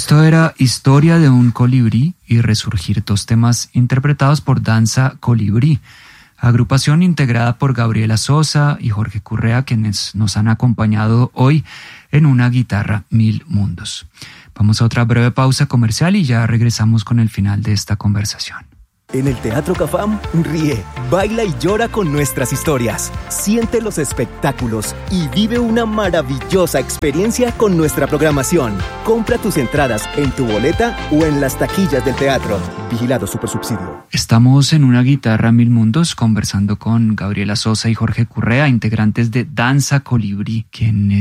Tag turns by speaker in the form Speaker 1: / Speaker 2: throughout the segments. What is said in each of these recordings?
Speaker 1: Esto era Historia de un colibrí y Resurgir, dos temas interpretados por Danza Colibrí, agrupación integrada por Gabriela Sosa y Jorge Currea, quienes nos han acompañado hoy en Una guitarra, mil mundos. Vamos a otra breve pausa comercial y ya regresamos con el final de esta conversación.
Speaker 2: En el Teatro Cafam, ríe, baila y llora con nuestras historias. Siente los espectáculos y vive una maravillosa experiencia con nuestra programación. Compra tus entradas en tu boleta o en las taquillas del teatro. Vigilado Supersubsidio.
Speaker 1: Estamos en Una guitarra, mil mundos, conversando con Gabriela Sosa y Jorge Currea, integrantes de Danza Colibrí, quien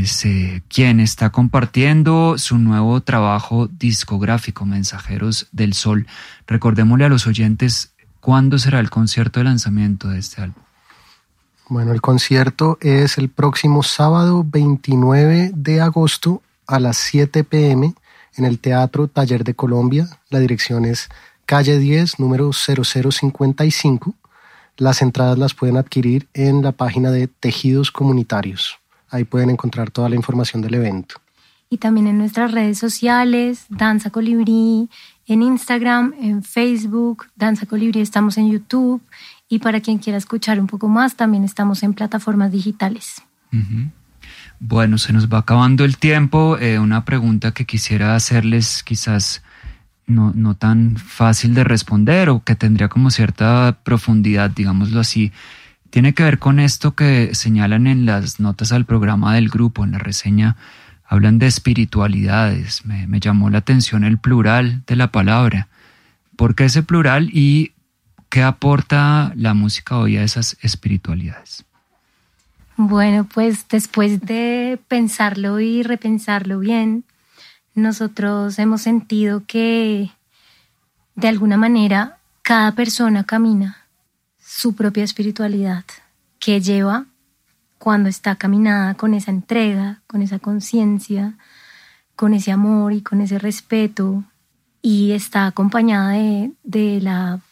Speaker 1: está compartiendo su nuevo trabajo discográfico, Mensajeros del Sol. Recordémosle a los oyentes cuándo será el concierto de lanzamiento de este álbum.
Speaker 3: Bueno, el concierto es el próximo sábado 29 de agosto a las 7 p.m. en el Teatro Taller de Colombia. La dirección es calle 10, número 0055. Las entradas las pueden adquirir en la página de Tejidos Comunitarios. Ahí pueden encontrar toda la información del evento.
Speaker 4: Y también en nuestras redes sociales, Danza Colibrí, en Instagram, en Facebook, Danza Colibrí, estamos en YouTube. Y para quien quiera escuchar un poco más, también estamos en plataformas digitales.
Speaker 1: Uh-huh. Bueno, se nos va acabando el tiempo. Una pregunta que quisiera hacerles, quizás no tan fácil de responder o que tendría como cierta profundidad, digámoslo así. Tiene que ver con esto que señalan en las notas al programa del grupo, en la reseña. Hablan de espiritualidades. Me llamó la atención el plural de la palabra. ¿Por qué ese plural y qué aporta la música hoy a esas espiritualidades?
Speaker 4: Bueno, pues después de pensarlo y repensarlo bien, nosotros hemos sentido que de alguna manera cada persona camina su propia espiritualidad que lleva cuando está caminada con esa entrega, con esa conciencia, con ese amor y con ese respeto, y está acompañada de la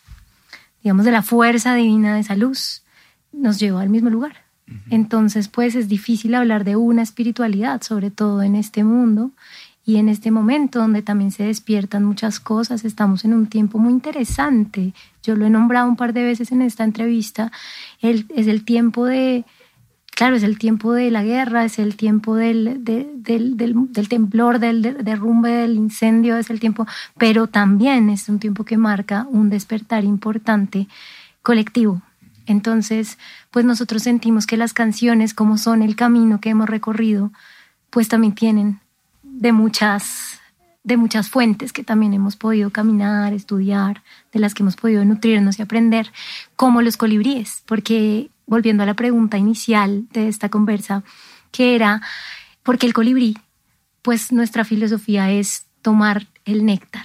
Speaker 4: fuerza divina de esa luz, nos lleva al mismo lugar. Uh-huh. Entonces, pues es difícil hablar de una espiritualidad, sobre todo en este mundo y en este momento donde también se despiertan muchas cosas. Estamos en un tiempo muy interesante. Yo lo he nombrado un par de veces en esta entrevista. Es el tiempo de... Claro, es el tiempo de la guerra, es el tiempo del temblor, del derrumbe, del incendio, es el tiempo, pero también es un tiempo que marca un despertar importante colectivo. Entonces, pues nosotros sentimos que las canciones, como son el camino que hemos recorrido, pues también tienen de muchas fuentes que también hemos podido caminar, estudiar, de las que hemos podido nutrirnos y aprender, como los colibríes, porque... Volviendo a la pregunta inicial de esta conversa, que era, ¿por qué el colibrí? Pues nuestra filosofía es tomar el néctar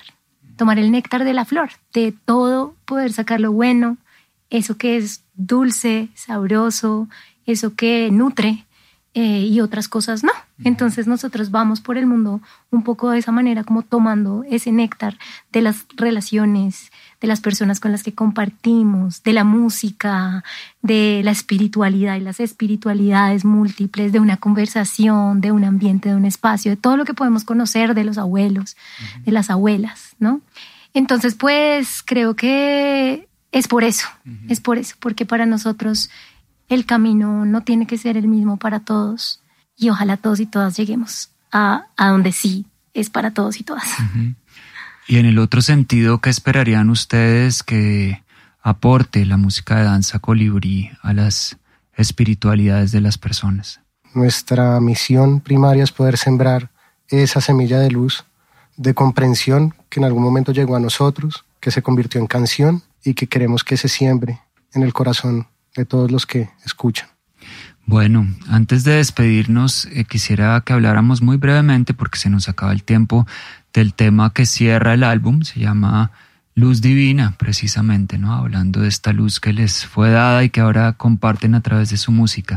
Speaker 4: de la flor, de todo poder sacar lo bueno, eso que es dulce, sabroso, eso que nutre, y otras cosas no. Entonces nosotros vamos por el mundo un poco de esa manera, como tomando ese néctar de las relaciones, de las personas con las que compartimos, de la música, de la espiritualidad y las espiritualidades múltiples, de una conversación, de un ambiente, de un espacio, de todo lo que podemos conocer de los abuelos, de las abuelas, ¿no? Entonces, pues creo que es por eso, porque para nosotros el camino no tiene que ser el mismo para todos y ojalá todos y todas lleguemos a donde sí es para todos y todas.
Speaker 1: Uh-huh. Y en el otro sentido, ¿qué esperarían ustedes que aporte la música de Danza Colibrí a las espiritualidades de las personas?
Speaker 3: Nuestra misión primaria es poder sembrar esa semilla de luz, de comprensión que en algún momento llegó a nosotros, que se convirtió en canción y que queremos que se siembre en el corazón de todos los que escuchan.
Speaker 1: Bueno, antes de despedirnos, quisiera que habláramos muy brevemente, porque se nos acaba el tiempo, del tema que cierra el álbum. Se llama Luz Divina, precisamente, ¿no? Hablando de esta luz que les fue dada y que ahora comparten a través de su música.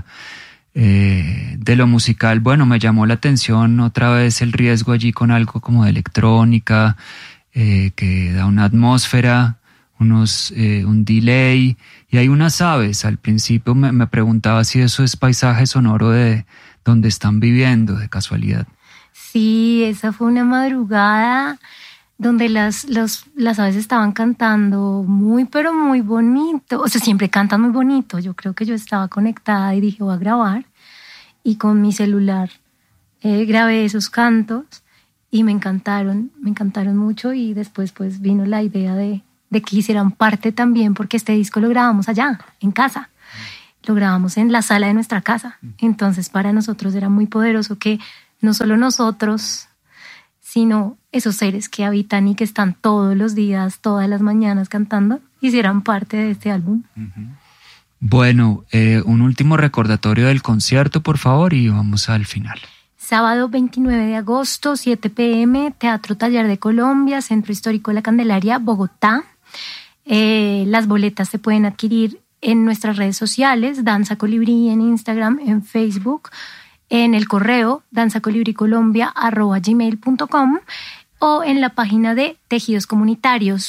Speaker 1: De lo musical, bueno, me llamó la atención otra vez el riesgo allí con algo como de electrónica, que da una atmósfera, un delay, y hay unas aves. Al principio me preguntaba si eso es paisaje sonoro de donde están viviendo, de casualidad.
Speaker 4: Sí, esa fue una madrugada donde las aves estaban cantando muy, pero muy bonito. O sea, siempre cantan muy bonito. Yo creo que yo estaba conectada y dije, voy a grabar. Y con mi celular grabé esos cantos y me encantaron mucho. Y después pues vino la idea de que hicieran parte también, porque este disco lo grabamos allá, en casa. Lo grabamos en la sala de nuestra casa. Entonces para nosotros era muy poderoso que no solo nosotros, sino esos seres que habitan y que están todos los días, todas las mañanas cantando, hicieran parte de este álbum.
Speaker 1: Bueno, un último recordatorio del concierto, por favor, y vamos al final.
Speaker 4: Sábado 29 de agosto, 7 p.m., Teatro Taller de Colombia, Centro Histórico de la Candelaria, Bogotá. Las boletas se pueden adquirir en nuestras redes sociales, Danza Colibrí en Instagram, en Facebook, en el correo danzacolibricolombia@gmail.com o en la página de Tejidos Comunitarios,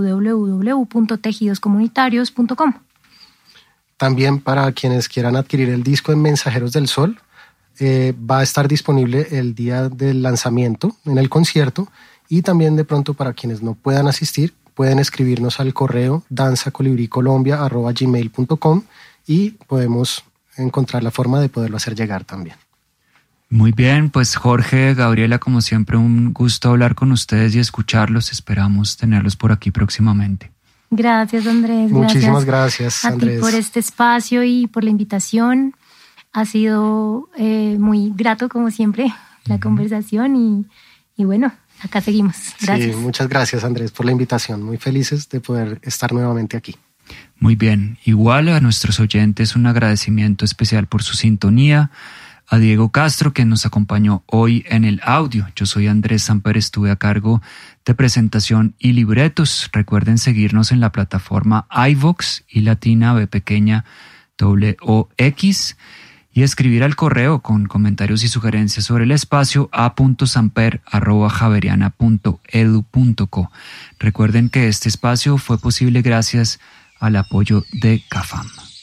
Speaker 4: www.tejidoscomunitarios.com.
Speaker 3: También para quienes quieran adquirir el disco en Mensajeros del Sol, va a estar disponible el día del lanzamiento en el concierto, y también de pronto para quienes no puedan asistir pueden escribirnos al correo danzacolibricolombia@gmail.com y podemos encontrar la forma de poderlo hacer llegar también.
Speaker 1: Muy bien, pues Jorge, Gabriela, como siempre un gusto hablar con ustedes y escucharlos. Esperamos tenerlos por aquí próximamente.
Speaker 4: Gracias, Andrés.
Speaker 3: Muchísimas gracias,
Speaker 4: A
Speaker 3: Andrés.
Speaker 4: ti por este espacio y por la invitación. Ha sido muy grato, como siempre, la conversación y bueno, acá seguimos. Gracias.
Speaker 3: Sí, muchas gracias, Andrés, por la invitación. Muy felices de poder estar nuevamente aquí.
Speaker 1: Muy bien. Igual a nuestros oyentes un agradecimiento especial por su sintonía. A Diego Castro, que nos acompañó hoy en el audio. Yo soy Andrés Samper, estuve a cargo de presentación y libretos. Recuerden seguirnos en la plataforma iVoox y latina B pequeña WOX y escribir al correo con comentarios y sugerencias sobre el espacio a.samper@javeriana.edu.co. Recuerden que este espacio fue posible gracias al apoyo de CAFAM.